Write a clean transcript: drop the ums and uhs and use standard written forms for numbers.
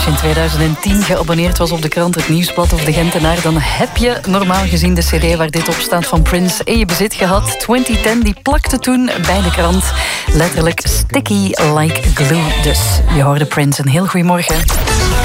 je in 2010 geabonneerd was op de krant Het Nieuwsblad of De Gentenaar, dan heb je normaal gezien de cd waar dit op staat van Prince in je bezit gehad. 2010, die plakte toen bij de krant. Letterlijk sticky like glue. Dus je hoorde Prince. Een heel goedemorgen.